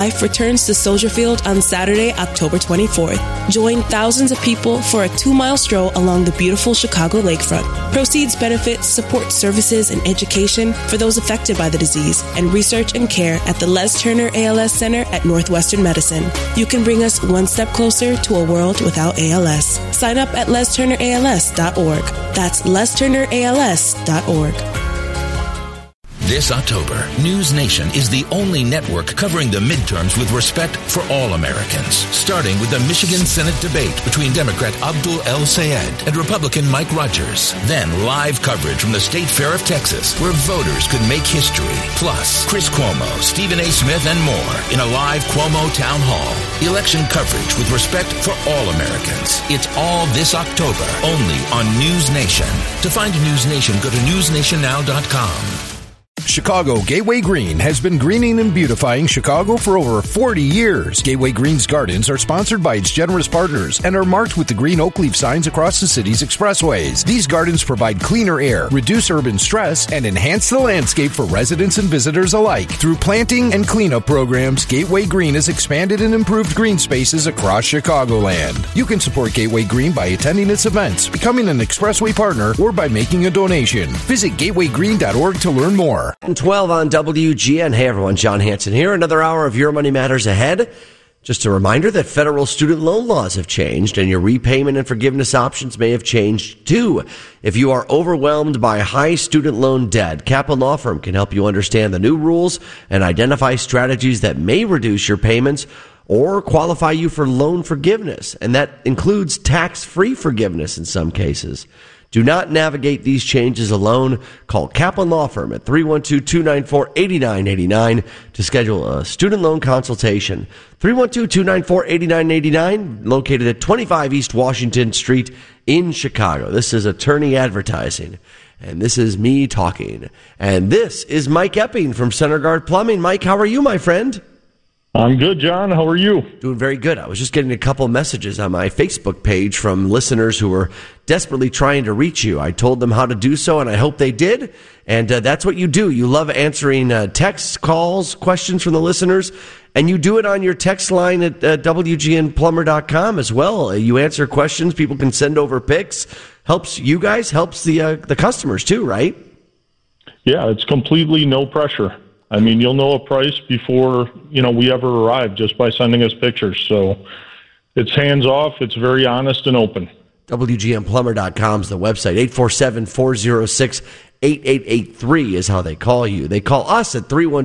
Life returns to Soldier Field on Saturday, October 24th. Join thousands of people for a 2-mile stroll along the beautiful Chicago lakefront. Proceeds benefit support services and education for those affected by the disease and research and care at the Les Turner ALS Center at Northwestern Medicine. You can bring us one step closer to a world without ALS. Sign up at lesturnерals.org. That's lesturnерals.org. This October, News Nation is the only network covering the midterms with respect for all Americans, starting with the Michigan Senate debate between Democrat Abdul El-Sayed and Republican Mike Rogers. Then live coverage from the State Fair of Texas, where voters could make history. Plus, Chris Cuomo, Stephen A. Smith, and more in a live Cuomo Town Hall. Election coverage with respect for all Americans. It's all this October, only on News Nation. To find News Nation, go to newsnationnow.com. Chicago Gateway Green has been greening and beautifying Chicago for over 40 years. Gateway Green's gardens are sponsored by its generous partners and are marked with the green oak leaf signs across the city's expressways. These gardens provide cleaner air, reduce urban stress, and enhance the landscape for residents and visitors alike. Through planting and cleanup programs, Gateway Green has expanded and improved green spaces across Chicagoland. You can support Gateway Green by attending its events, becoming an expressway partner, or by making a donation. Visit gatewaygreen.org to learn more. 12 on WGN. Hey everyone, John Hanson here. Another hour of Your Money Matters ahead. Just a reminder that federal student loan laws have changed and your repayment and forgiveness options may have changed too. If you are overwhelmed by high student loan debt, Kaplan Law Firm can help you understand the new rules and identify strategies that may reduce your payments or qualify you for loan forgiveness. And that includes tax-free forgiveness in some cases. Do not navigate these changes alone. Call Kaplan Law Firm at 312-294-8989 to schedule a student loan consultation. 312-294-8989, located at 25 East Washington Street in Chicago. This is Attorney Advertising, and this is me talking. And this is Mike Epping from Center Guard Plumbing. Mike, how are you, my friend? I'm good, John. How are you? Doing very good. I was just getting a couple messages on my Facebook page from listeners who were desperately trying to reach you. I told them how to do so, and I hope they did. And that's what you do. You love answering text calls, questions from the listeners, and you do it on your text line at WGNplumber.com as well. You answer questions. People can send over pics. Helps you guys, helps the customers too, right? Yeah, it's completely no pressure. I mean, you'll know a price before, we ever arrive just by sending us pictures. So it's hands off. It's very honest and open. WGNplumber.com is the website. 847-406-8883 is how they call you. They call us at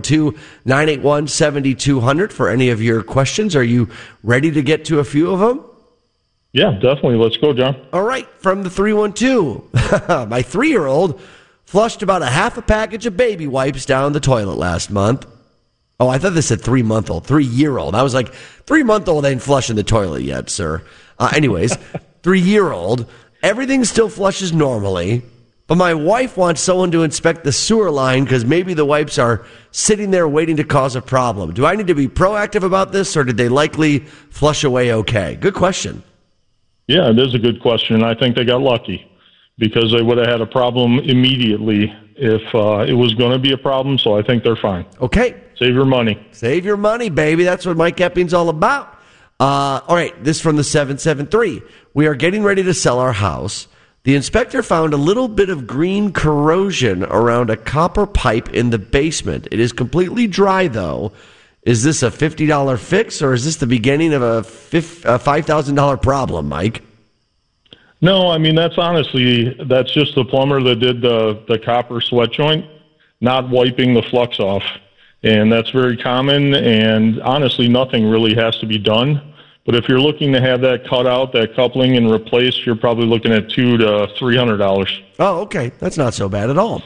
312-981-7200 for any of your questions. Are you ready to get to a few of them? Yeah, definitely. Let's go, John. All right. From the 312. My 3-year-old flushed about a half a package of baby wipes down the toilet last month. Oh, I thought this said 3-month-old, 3-year-old. I was like, 3-month-old ain't flushing the toilet yet, sir. Anyways, 3-year-old, everything still flushes normally, but my wife wants someone to inspect the sewer line because maybe the wipes are sitting there waiting to cause a problem. Do I need to be proactive about this, or did they likely flush away okay? Good question. Yeah, it is a good question. I think they got lucky, because they would have had a problem immediately if it was going to be a problem, so I think they're fine. Okay. Save your money. Save your money, baby. That's what Mike Epping's all about. All right, this from the 773. We are getting ready to sell our house. The inspector found a little bit of green corrosion around a copper pipe in the basement. It is completely dry, though. Is this a $50 fix, or is this the beginning of a $5,000 problem, Mike? No, I mean, that's just the plumber that did the copper sweat joint, not wiping the flux off. And that's very common, and honestly, nothing really has to be done. But if you're looking to have that cut out, that coupling, and replaced, you're probably looking at $200 to $300. Oh, okay. That's not so bad at all.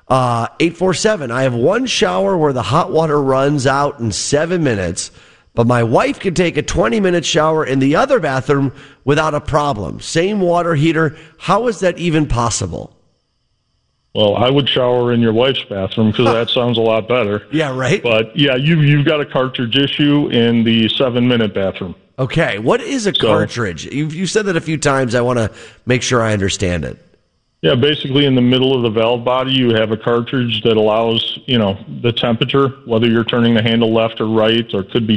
847, I have one shower where the hot water runs out in 7 minutes, but my wife can take a 20-minute shower in the other bathroom without a problem. Same water heater. How is that even possible? Well, I would shower in your wife's bathroom because that sounds a lot better. Yeah, right? But, yeah, you've got a cartridge issue in the 7-minute bathroom. Okay. What is a cartridge? You've said that a few times. I want to make sure I understand it. Yeah, basically in the middle of the valve body, you have a cartridge that allows, the temperature, whether you're turning the handle left or right, or could be